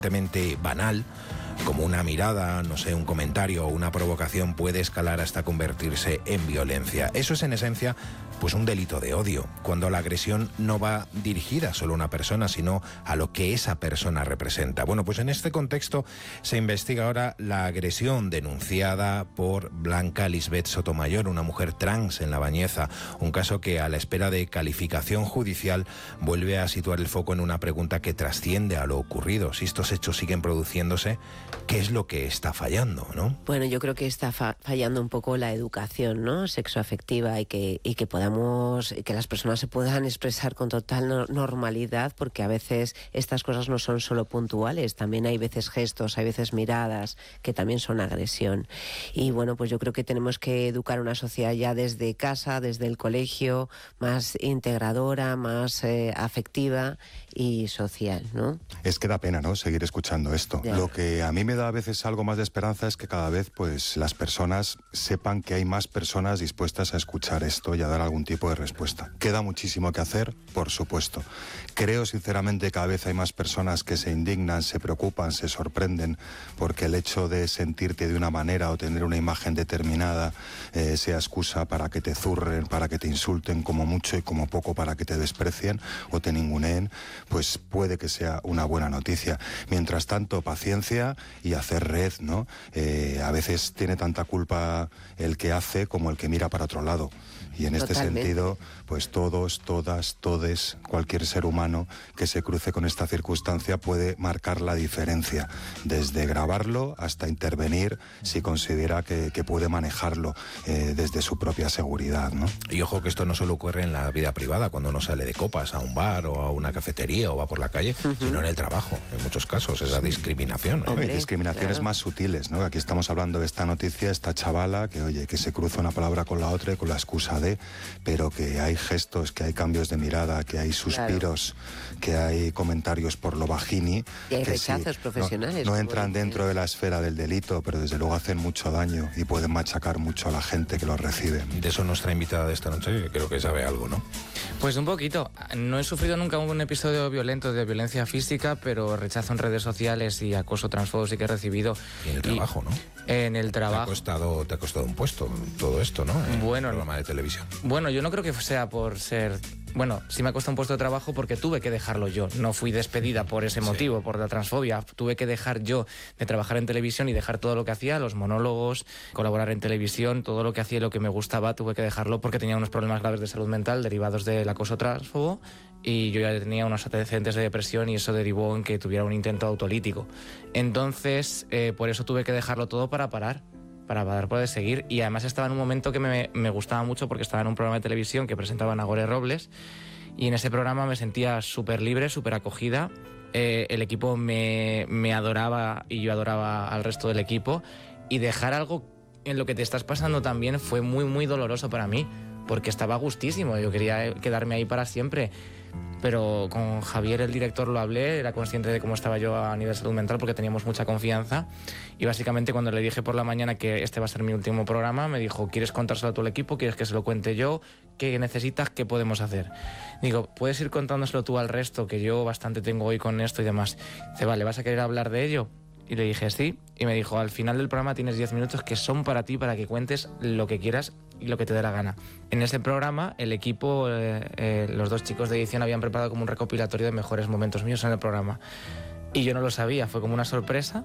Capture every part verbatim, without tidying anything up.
banal, como una mirada, no sé, un comentario o una provocación, puede escalar hasta convertirse en violencia. Eso es en esencia pues un delito de odio, cuando la agresión no va dirigida solo a una persona, sino a lo que esa persona representa. Bueno, pues en este contexto se investiga ahora la agresión denunciada por Blanca Lisbeth Sotomayor, una mujer trans en La Bañeza, un caso que a la espera de calificación judicial vuelve a situar el foco en una pregunta que trasciende a lo ocurrido. Si estos hechos siguen produciéndose, ¿qué es lo que está fallando, no? Bueno, yo creo que está fa- fallando un poco la educación, ¿no?, sexoafectiva, y que, y que podamos, que las personas se puedan expresar con total no- normalidad, porque a veces estas cosas no son solo puntuales, también hay veces gestos, hay veces miradas que también son agresión. Y bueno, pues yo creo que tenemos que educar a una sociedad ya desde casa, desde el colegio, más integradora, más eh, afectiva y social, ¿no? Es que da pena, ¿no?, seguir escuchando esto. Ya. Lo que a mí me da a veces algo más de esperanza es que cada vez pues las personas sepan que hay más personas dispuestas a escuchar esto y a dar algún tipo de respuesta. Queda muchísimo que hacer, por supuesto. Creo sinceramente que cada vez hay más personas que se indignan, se preocupan, se sorprenden porque el hecho de sentirte de una manera o tener una imagen determinada eh, sea excusa para que te zurren, para que te insulten, como mucho y como poco para que te desprecien o te ninguneen, pues puede que sea una buena noticia. Mientras tanto, paciencia y hacer red, ¿no? Eh, a veces tiene tanta culpa el que hace como el que mira para otro lado. Y en este Totalmente. sentido, pues todos, todas, todes, cualquier ser humano que se cruce con esta circunstancia puede marcar la diferencia, desde grabarlo hasta intervenir si considera que, que puede manejarlo eh, desde su propia seguridad, ¿no? Y ojo que esto no solo ocurre en la vida privada, cuando uno sale de copas a un bar o a una cafetería o va por la calle, uh-huh. sino en el trabajo, en muchos casos, esa discriminación. ¿no? Hombre, hay discriminaciones claro. más sutiles, ¿no? Aquí estamos hablando de esta noticia, esta chavala, que oye, que se cruza una palabra con la otra y con la excusa de, pero que hay gestos, que hay cambios de mirada, que hay suspiros, claro. que hay comentarios por lo bajini. Y hay que rechazos sí, profesionales. No, no entran dentro de la esfera del delito, pero desde luego hacen mucho daño y pueden machacar mucho a la gente que los recibe. De eso nuestra invitada de esta noche, que creo que sabe algo, ¿no? Pues un poquito. No he sufrido nunca un episodio violento de violencia física, pero rechazo en redes sociales y acoso transfobo sí que he recibido. Y en el trabajo, y, ¿no? En el trabajo. Te ha costado, te ha costado un puesto todo esto, ¿no? En bueno, el programa de televisión. Bueno, yo no creo que sea por ser... Bueno, sí me ha costado un puesto de trabajo porque tuve que dejarlo yo. No fui despedida por ese motivo, sí. por la transfobia. Tuve que dejar yo de trabajar en televisión y dejar todo lo que hacía, los monólogos, colaborar en televisión, todo lo que hacía y lo que me gustaba, tuve que dejarlo porque tenía unos problemas graves de salud mental derivados del acoso transfobo y yo ya tenía unos antecedentes de depresión y eso derivó en que tuviera un intento autolítico. Entonces, eh, por eso tuve que dejarlo todo para parar. para poder seguir, y además estaba en un momento que me, me gustaba mucho porque estaba en un programa de televisión que presentaba Nagore Robles y en ese programa me sentía súper libre, súper acogida, eh, el equipo me, me adoraba y yo adoraba al resto del equipo, y dejar algo en lo que te estás pasando también fue muy muy doloroso para mí porque estaba gustísimo, yo quería quedarme ahí para siempre. Pero con Javier, el director, lo hablé, era consciente de cómo estaba yo a nivel salud mental porque teníamos mucha confianza y básicamente cuando le dije por la mañana que este va a ser mi último programa, me dijo, ¿quieres contárselo a todo el equipo? ¿Quieres que se lo cuente yo? ¿Qué necesitas? ¿Qué podemos hacer? Digo, ¿puedes ir contándoselo tú al resto? Que yo bastante tengo hoy con esto y demás. Dice, vale, ¿vas a querer hablar de ello? Y le dije, sí, y me dijo, al final del programa tienes diez minutos que son para ti, para que cuentes lo que quieras y lo que te dé la gana. En ese programa, el equipo, eh, eh, los dos chicos de edición habían preparado como un recopilatorio de mejores momentos míos en el programa. Y yo no lo sabía, fue como una sorpresa.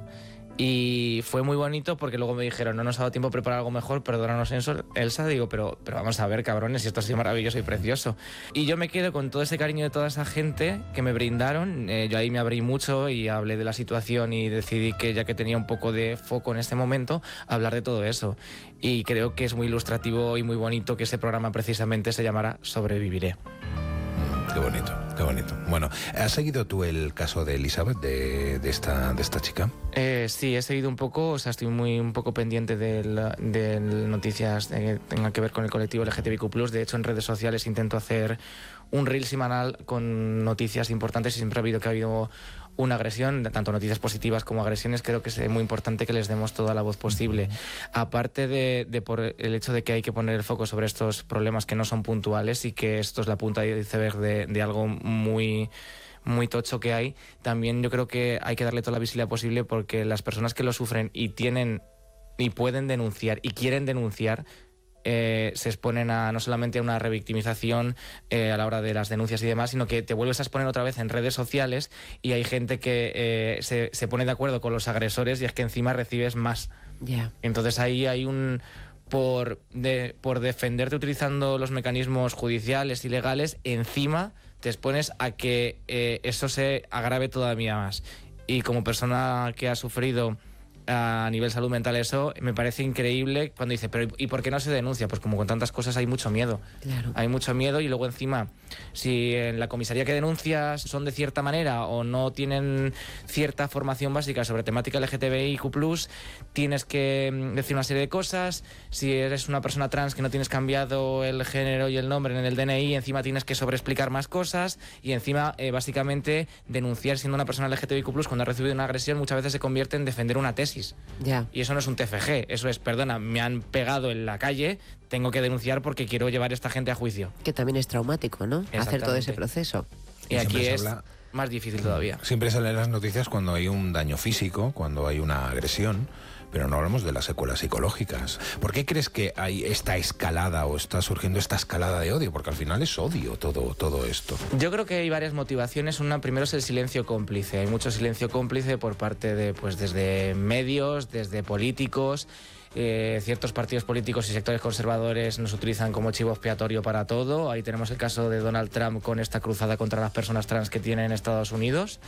Y fue muy bonito porque luego me dijeron, no nos ha dado tiempo a preparar algo mejor, perdónanos Elsa, digo, pero, pero vamos a ver, cabrones, si esto ha sido maravilloso y precioso. Y yo me quedo con todo ese cariño de toda esa gente que me brindaron, eh, yo ahí me abrí mucho y hablé de la situación y decidí que ya que tenía un poco de foco en este momento, hablar de todo eso. Y creo que es muy ilustrativo y muy bonito que ese programa precisamente se llamara Sobreviviré. Qué bonito, qué bonito. Bueno, ¿has seguido tú el caso de Elizabeth, de, de, esta, de esta chica? Eh, sí, he seguido un poco, o sea, estoy muy un poco pendiente de, la, de noticias que tengan que ver con el colectivo L G T B Q plus. De hecho, en redes sociales intento hacer un reel semanal con noticias importantes y siempre ha habido que ha habido una agresión, tanto noticias positivas como agresiones. Creo que es muy importante que les demos toda la voz posible. Aparte de, de por el hecho de que hay que poner el foco sobre estos problemas que no son puntuales y que esto es la punta de iceberg de, de algo muy... muy tocho que hay, también yo creo que hay que darle toda la visibilidad posible, porque las personas que lo sufren y tienen y pueden denunciar y quieren denunciar, Eh, se exponen a no solamente a una revictimización eh, a la hora de las denuncias y demás, sino que te vuelves a exponer otra vez en redes sociales y hay gente que eh, se, se pone de acuerdo con los agresores y es que encima recibes más. Yeah. Entonces ahí hay un... Por, de, por defenderte utilizando los mecanismos judiciales y legales, encima te expones a que eh, eso se agrave todavía más. Y como persona que ha sufrido a nivel salud mental eso, me parece increíble cuando dice, pero ¿y por qué no se denuncia? Pues como con tantas cosas hay mucho miedo. Claro. Hay mucho miedo y luego encima, si en la comisaría que denuncias son de cierta manera o no tienen cierta formación básica sobre temática L G T B I Q plus, tienes que decir una serie de cosas. Si eres una persona trans que no tienes cambiado el género y el nombre en el D N I, encima tienes que sobreexplicar más cosas y encima, eh, básicamente, denunciar siendo una persona L G T B I Q plus cuando ha recibido una agresión muchas veces se convierte en defender una tesis. Ya. Y eso no es un T F G, eso es, perdona, me han pegado en la calle, tengo que denunciar porque quiero llevar a esta gente a juicio. Que también es traumático, ¿no? Hacer todo ese proceso. Y, y aquí es habla, más difícil todavía. Siempre salen las noticias cuando hay un daño físico, cuando hay una agresión, pero no hablamos de las secuelas psicológicas. ¿Por qué crees que hay esta escalada o está surgiendo esta escalada de odio? Porque al final es odio todo, todo esto. Yo creo que hay varias motivaciones. Una, primero, es el silencio cómplice. Hay mucho silencio cómplice por parte de, pues, desde medios, desde políticos. Eh, ciertos partidos políticos y sectores conservadores nos utilizan como chivo expiatorio para todo. Ahí tenemos el caso de Donald Trump con esta cruzada contra las personas trans que tiene en Estados Unidos.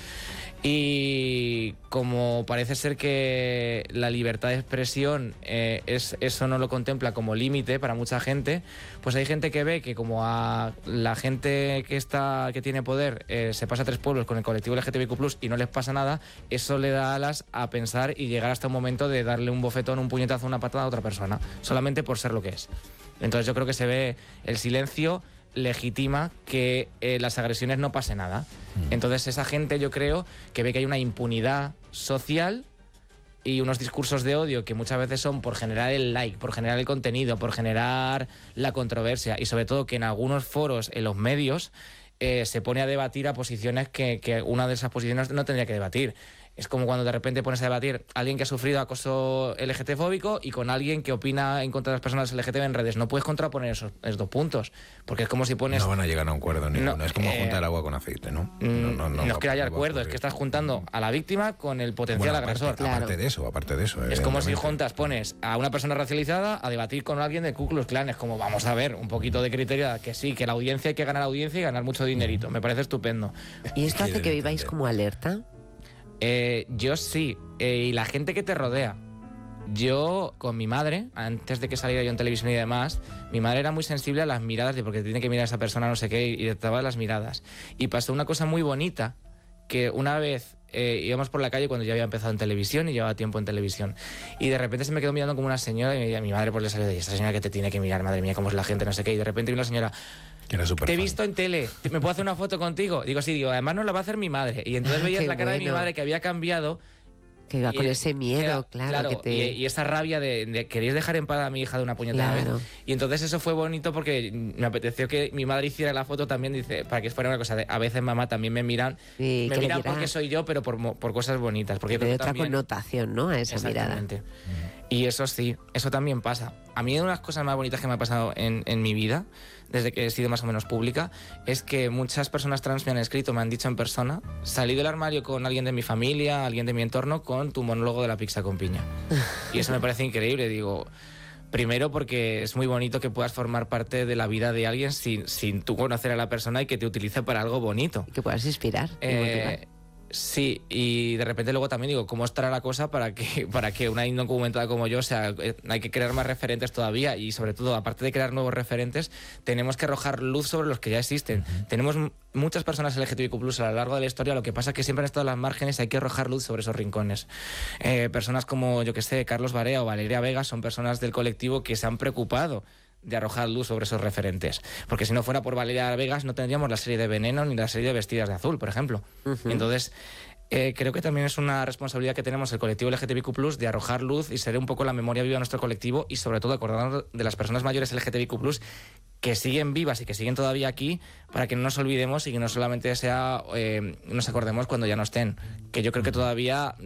Y como parece ser que la libertad de expresión eh, es, eso no lo contempla como límite para mucha gente, pues hay gente que ve que como a la gente que está que tiene poder eh, se pasa a tres pueblos con el colectivo L G T B I Q plus y no les pasa nada, eso le da alas a pensar y llegar hasta un momento de darle un bofetón, un puñetazo, una patada a otra persona, solamente por ser lo que es. Entonces yo creo que se ve el silencio legitima que eh, las agresiones no pase nada. Entonces esa gente, yo creo que ve que hay una impunidad social y unos discursos de odio que muchas veces son por generar el like, por generar el contenido, por generar la controversia y sobre todo que en algunos foros, en los medios, eh, se pone a debatir a posiciones que, que una de esas posiciones no tendría que debatir. Es como cuando de repente pones a debatir a alguien que ha sufrido acoso L G T fóbico y con alguien que opina en contra de las personas L G T B en redes. No puedes contraponer esos, esos dos puntos, porque es como si pones... No van a llegar a un acuerdo ninguno, no, es como eh, juntar agua con aceite, ¿no? No, no, no, no es que haya acuerdo, es que estás juntando a la víctima con el potencial bueno, agresor. Aparte, aparte claro. de eso, aparte de eso. Es como si juntas, pones a una persona racializada a debatir con alguien de Ku Klux Klan. Es como, vamos a ver, un poquito de criterio, que sí, que la audiencia hay que ganar audiencia y ganar mucho dinerito. Me parece estupendo. ¿Y esto hace que viváis como alerta? Eh, yo sí, eh, y la gente que te rodea. Yo, con mi madre, antes de que saliera yo en televisión y demás, mi madre era muy sensible a las miradas, de porque tiene que mirar a esa persona no sé qué, y detectaba las miradas. Y pasó una cosa muy bonita, que una vez eh, íbamos por la calle cuando yo había empezado en televisión y llevaba tiempo en televisión, y de repente se me quedó mirando como una señora, y a mi madre pues le salió de esta señora que te tiene que mirar, madre mía, cómo es la gente, no sé qué, y de repente vino la señora... Te he fan. visto en tele, ¿me puedo hacer una foto contigo? Digo, sí, digo, además no la va a hacer mi madre. Y entonces veías la cara bueno. de mi madre que había cambiado. Que iba con y, ese miedo, era, claro. claro que te... y, y esa rabia de, de queréis dejar en paz a mi hija de una puñetada claro. vez. Y entonces eso fue bonito porque me apeteció que mi madre hiciera la foto también, dice, para que fuera una cosa de, a veces mamá también me miran, sí, me miran porque soy yo, pero por, por cosas bonitas. Porque de otra también, connotación, ¿no? A esa mirada. Y eso sí, eso también pasa. A mí una de las cosas más bonitas que me ha pasado en, en mi vida, desde que he sido más o menos pública, es que muchas personas trans me han escrito, me han dicho en persona, salí del armario con alguien de mi familia, alguien de mi entorno, con tu monólogo de la pizza con piña. Y eso me parece increíble, digo... Primero porque es muy bonito que puedas formar parte de la vida de alguien sin, sin tú conocer a la persona y que te utilice para algo bonito. Y que puedas inspirar. Eh, sí, y de repente luego también digo, ¿cómo estará la cosa para que, para que una indocumentada como yo, o sea, hay que crear más referentes todavía y sobre todo, aparte de crear nuevos referentes, tenemos que arrojar luz sobre los que ya existen. Uh-huh. Tenemos muchas personas L G T B I Q plus a lo largo de la historia, lo que pasa es que siempre han estado a las márgenes, hay que arrojar luz sobre esos rincones. Eh, personas como, yo que sé, Carlos Barea o Valeria Vega son personas del colectivo que se han preocupado de arrojar luz sobre esos referentes. Porque si no fuera por Valeria Vegas no tendríamos la serie de Veneno ni la serie de Vestidas de Azul, por ejemplo. Uh-huh. Entonces, Eh, creo que también es una responsabilidad que tenemos el colectivo L G T B Q plus, de arrojar luz y ser un poco la memoria viva de nuestro colectivo, y sobre todo acordarnos de las personas mayores L G T B Q plus que siguen vivas y que siguen todavía aquí, para que no nos olvidemos y que no solamente sea eh, nos acordemos cuando ya no estén, que yo creo que todavía